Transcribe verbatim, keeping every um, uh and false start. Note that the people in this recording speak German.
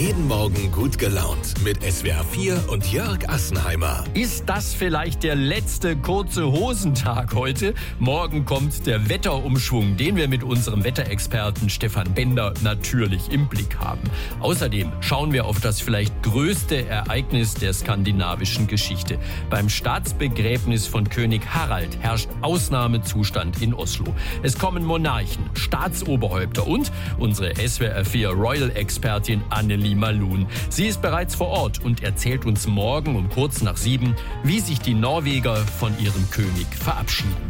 Jeden Morgen gut gelaunt mit S W R vier und Jörg Assenheimer. Ist das vielleicht der letzte kurze Hosentag heute? Morgen kommt der Wetterumschwung, den wir mit unserem Wetterexperten Stefan Bender natürlich im Blick haben. Außerdem schauen wir auf das vielleicht größte Ereignis der skandinavischen Geschichte. Beim Staatsbegräbnis von König Harald herrscht Ausnahmezustand in Oslo. Es kommen Monarchen, Staatsoberhäupter und unsere S W R vier Royal-Expertin Annelie Malun. Sie ist bereits vor Ort und erzählt uns morgen um kurz nach sieben, wie sich die Norweger von ihrem König verabschieden.